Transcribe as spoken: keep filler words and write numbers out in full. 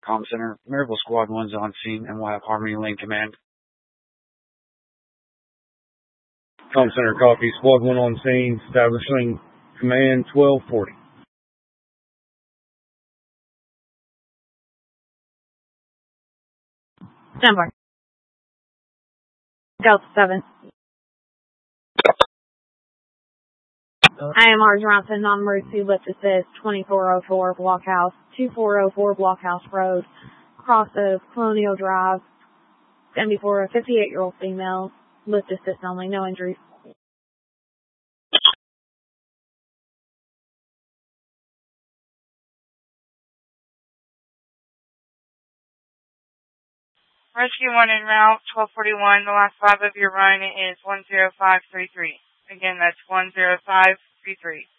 Comm Center, Maryville Squad one's on scene, and we'll have Harmony Lane Command. Comm Center copy. Squad one on scene, establishing command twelve forty. Stand by. Delta seven. I am Marge Ronson, non-emergency lift assist, twenty-four oh four Blockhouse, twenty-four oh four Blockhouse Road, cross of Colonial Drive, going to be for a fifty-eight-year-old female, lift assist only, no injuries. Rescue one en route, twelve forty-one. The last five of your run is one zero five three three. Again, that's one zero five three three.